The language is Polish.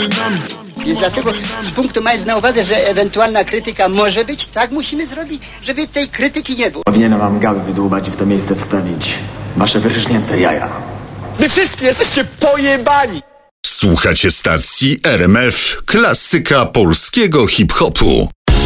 Więc dlatego z punktu mając na uwadze, że ewentualna krytyka może być, tak musimy zrobić, żeby tej krytyki nie było. Powinienem wam gały wydłubać i w to miejsce wstawić wasze wyrżnięte jaja. Wy wszyscy jesteście pojebani! Słuchacie stacji RMF, klasyka polskiego hip-hopu.